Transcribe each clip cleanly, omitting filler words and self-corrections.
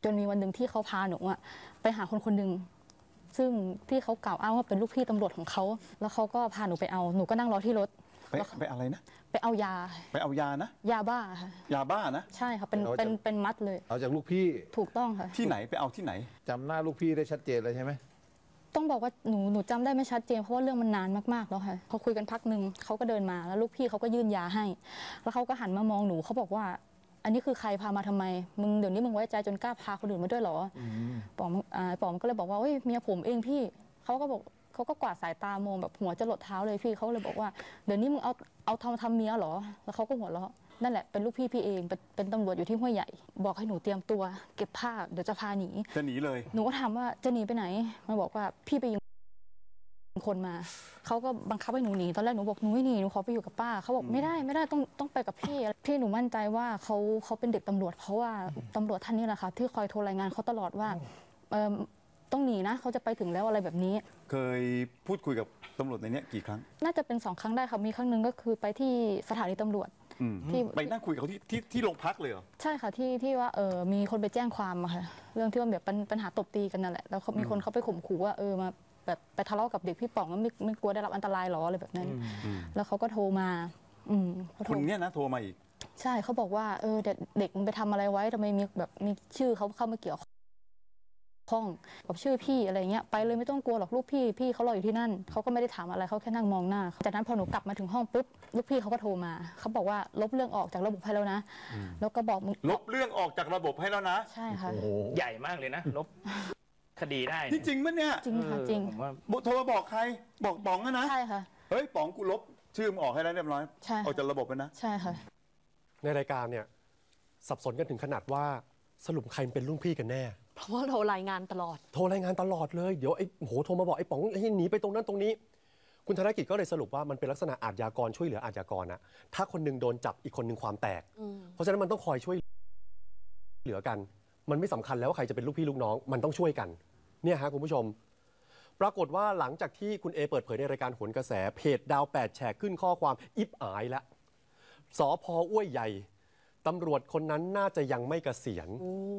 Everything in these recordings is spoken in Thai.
จนมีวันหนึ่งที่เขาพาหนูไปหาคนหนึ่งซึ่งที่เขากล่าวอ้างว่าเป็นลูกพี่ตำรวจของเขาแล้วเขาก็พาหนูไปเอาหนูก็นั่งรอที่รถไปอะไรนะไปเอายานะยาบ้าค่ะยาบ้านะใช่ค่ะเป็นมัดเลยเอาจากลูกพี่ถูกต้องค่ะที่ไหนไปเอาที่ไหนจำหน้าลูกพี่ได้ชัดเจนเลยใช่ไหมต้องบอกว่าหนูจำได้ไม่ชัดเจนเพราะว่าเรื่องมันนานมากๆแล้วค่ะพอคุยกันพักหนึ่งเขาก็เดินมาแล้วลูกพี่เขาก็ยื่นยาให้แล้วเขาก็หันมามองหนูเขาบอกว่าอันนี้คือใครพามาทำไมมึงเดี๋ยวนี้มึงไว้ใจจนกล้าพาคนอื่นมาด้วยเหรอป๋อมก็เลยบอกว่าเฮ้ยเมียผมเองพี่เขาก็บอกเขาก็กวาดสายตามองแบบหัวจะหลดเท้าเลยพี่เขาเลยบอกว่าเดี๋ยวนี้มึงเอาทำเมียเหรอแล้วเขาก็หัวเราะนั่นแหละเป็นลูกพี่เองเป็นตำรวจอยู่ที่ห้วยใหญ่บอกให้หนูเตรียมตัวเก็บผ้าเดี๋ยวจะพาหนีจะหนีเลยหนูก็ถามว่าจะหนีไปไหนมันบอกว่าพี่ไปยิงคนมาเขาก็บังคับให้หนูหนีตอนแรกหนูบอกหนูไม่หนีหนูขอไปอยู่กับป้าเขาบอกไม่ได้ต้องไปกับพี่หนูมั่นใจว่าเขาเป็นเด็กตำรวจเพราะว่าตำรวจท่านนี้แหละค่ะที่คอยโทรรายงานเขาตลอดว่าต้องหนีนะเขาจะไปถึงแล้วอะไรแบบนี้เคยพูดคุยกับตำรวจในนี้กี่ครั้งน่าจะเป็น2 ครั้งได้ค่ะมีครั้งหนึ่งก็คือไปที่สถานีตำรวจที่ไปนั่งคุยกับเขาที่โรงพักเลยเหรอใช่ค่ะที่ว่ามีคนไปแจ้งความอะค่ะเรื่องที่ว่าแบบปัญหาตบตีกันนั่นแหละแล้วมีคนเขาไปข่มขู่ว่ามาแบบไปทะเลาะกับเด็กพี่ป๋องแล้วไม่กลัวได้รับอันตรายหรออะไรแบบนั้นแล้วเขาก็โทรมาคนเนี้ยนะโทรมาอีกใช่เขาบอกว่าเด็กมันไปทำอะไรไว้ทำไมมีชื่อเขาเข้ามาเกี่ยวข้องกับชื่อพี่อะไรเงี้ยไปเลยไม่ต้องกลัวหรอกลูกพี่เขารออยู่ที่นั่นเขาก็ไม่ได้ถามอะไรเขาแค่นั่งมองหน้าจากนั้นพอหนูกลับมาถึงห้องปุ๊บลูกพี่เขาก็โทรมาเขาบอกว่าลบเรื่องออกจากระบบให้แล้วนะแล้วก็บอกลบเรื่องออกจากระบบให้แล้วนะใช่ค่ะใหญ่มากเลยนะลบคดีได้จริงมั้ยเนี่ยจริงค่ะจริงโทรมาบอกใครบอกป๋องนะใช่ค่ะเฮ้ยป๋องกูลบชื่อมึงออกให้แล้วเรียบร้อยออกจากระบบแล้วนะใช่ค่ะในรายการเนี่ยสับสนกันถึงขนาดว่าสรุปใครเป็นรุ่นพี่กันแน่เพราะว่าโทรรายงานตลอดเลยเดี๋ยวโทรมาบอกไอ้ป๋องให้หนีไปตรงนั้นตรงนี้คุณธนกิจก็เลยสรุปว่ามันเป็นลักษณะอาชญากรช่วยเหลืออาชญากรนะถ้าคนนึงโดนจับอีกคนนึงความแตกเพราะฉะนั้นมันต้องคอยช่วยเหลือกันมันไม่สำคัญแล้วว่าใครจะเป็นลูกพี่ลูกน้องมันต้องช่วยกันเนี่ยฮะคุณผู้ชมปรากฏว่าหลังจากที่คุณเอเปิดเผยในรายการโหนกระแสเพจดาว8แฉกขึ้นข้อความอิบอายแล้วสภ.ห้วยใหญ่ตำรวจคนนั้นน่าจะยังไม่เกษียณ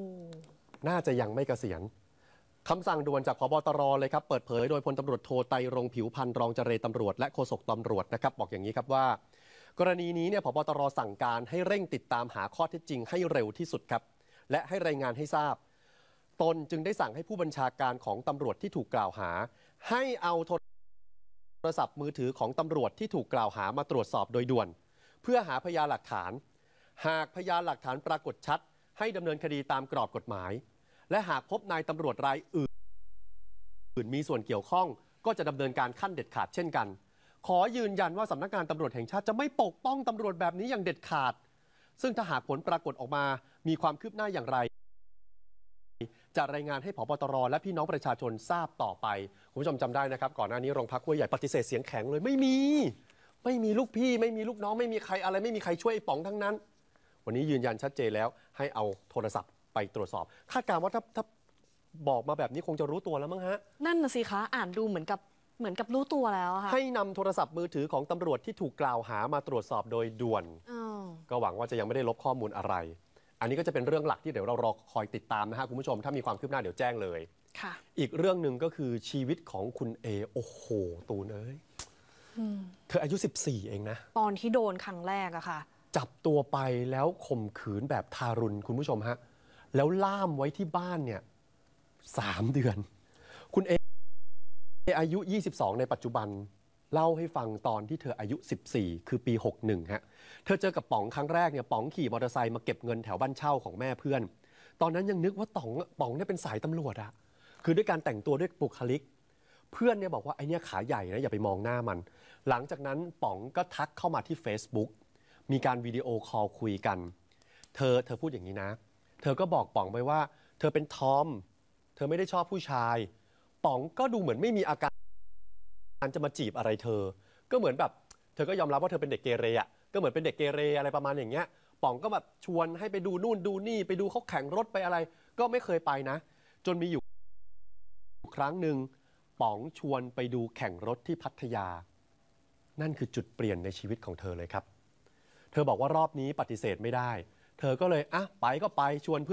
คำสั่งด่วนจากผบ.ตร.เลยครับเปิดเผยโดยพลตำรวจโทไตรรงค์ผิวพรรณรองเจรตำรวจและโฆษกตำรวจนะครับบอกอย่างนี้ครับว่ากรณีนี้เนี่ยผบ.ตร.สั่งการให้เร่งติดตามหาข้อเท็จจริงให้เร็วที่สุดครับและให้รายงานให้ทราบตนจึงได้สั่งให้ผู้บัญชาการของตำรวจที่ถูกกล่าวหาให้เอาโทรศัพท์มือถือของตำรวจที่ถูกกล่าวหามาตรวจสอบโดยด่วนเพื่อหาพยานหลักฐานหากพยานหลักฐานปรากฏชัดให้ดำเนินคดีตามกรอบกฎหมายและหากพบนายตำรวจรายอื่นมีส่วนเกี่ยวข้องก็จะดำเนินการขั้นเด็ดขาดเช่นกันขอยืนยันว่าสำนักงานตำรวจแห่งชาติจะไม่ปกป้องตำรวจแบบนี้อย่างเด็ดขาดซึ่งถ้าหากผลปรากฏออกมามีความคืบหน้าอย่างไรจะรายงานให้ผบ.ตร.และพี่น้องประชาชนทราบต่อไปคุณผู้ชมจำได้นะครับก่อนหน้านี้โรงพักห้วยใหญ่ปฏิเสธเสียงแข็งเลยไม่มีลูกพี่ไม่มีลูกน้องไม่มีใครอะไรไม่มีใครช่วยไอ้ป๋องทั้งนั้นวันนี้ยืนยันชัดเจนแล้วให้เอาโทรศัพท์ไปตรวจสอบคาดการณ์ว่าถ้าบอกมาแบบนี้คงจะรู้ตัวแล้วมั้งฮะนั่นน่ะสิคะอ่านดูเหมือนกับรู้ตัวแล้วค่ะให้นำโทรศัพท์มือถือของตำรวจที่ถูกกล่าวหามาตรวจสอบโดยด่วนก็หวังว่าจะยังไม่ได้ลบข้อมูลอะไรอันนี้ก็จะเป็นเรื่องหลักที่เดี๋ยวเรารอคอยติดตามนะฮะคุณผู้ชมถ้ามีความคืบหน้าเดี๋ยวแจ้งเลยค่ะอีกเรื่องหนึ่งก็คือชีวิตของคุณเอโอ้โหตูนเอ้ยเธออายุ14เองนะตอนที่โดนครั้งแรกอะค่ะจับตัวไปแล้วข่มขืนแบบทารุณคุณผู้ชมฮะแล้วล่ามไว้ที่บ้านเนี่ย3 เดือนคุณเออายุ22ในปัจจุบันเล่าให้ฟังตอนที่เธออายุ14คือปี61ฮะเธอเจอกับป๋องครั้งแรกเนี่ยป๋องขี่มอเตอร์ไซค์มาเก็บเงินแถวบ้านเช่าของแม่เพื่อนตอนนั้นยังนึกว่าป๋องเนี่ยเป็นสายตำรวจอะคือด้วยการแต่งตัวด้วยบุคลิกเพื่อนเนี่ยบอกว่าไอเนี่ยขาใหญ่นะอย่าไปมองหน้ามันหลังจากนั้นป๋องก็ทักเข้ามาที่ Facebook มีการวิดีโอคอลคุยกันเธอพูดอย่างนี้นะเธอก็บอกป๋องไปว่าเธอเป็นทอมเธอไม่ได้ชอบผู้ชายป๋องก็ดูเหมือนไม่มีอาการจะมาจีบอะไรเธอก็เหมือนแบบเธอก็ยอมรับว่าเธอเป็นเด็กเกเรอ่ะก็เหมือนเป็นเด็กเกเรอะไรประมาณอย่างเงี้ยป๋องก็แบบชวนให้ไปดูนู่นดูนี่ไปดูเขาแข่งรถไปอะไรก็ไม่เคยไปนะจนมีอยู่ครั้งหนึ่งป๋องชวนไปดูแข่งรถที่พัทยานั่นคือจุดเปลี่ยนในชีวิตของเธอเลยครับเธอบอกว่ารอบนี้ปฏิเสธไม่ได้เธอก็เลยไปก็ไปชวนเพื่อน